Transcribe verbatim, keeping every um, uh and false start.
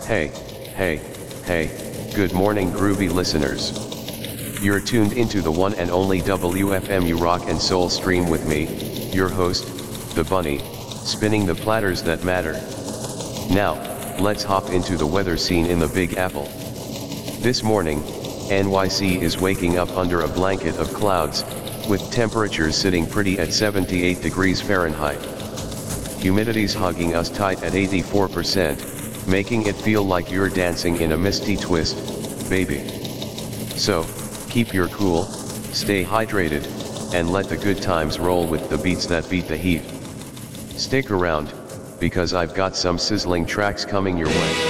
Hey, hey, hey, good morning groovy listeners. You're tuned into the one and only W F M U Rock and Soul stream with me, your host, the Bunny, spinning the platters that matter. Now, let's hop into the weather scene in the Big Apple. This morning, N Y C is waking up under a blanket of clouds, with temperatures sitting pretty at seventy-eight degrees Fahrenheit. Humidity's hugging us tight at eighty-four percent, making it feel like you're dancing in a misty twist, baby. So, keep your cool, stay hydrated, and let the good times roll with the beats that beat the heat. Stick around, because I've got some sizzling tracks coming your way.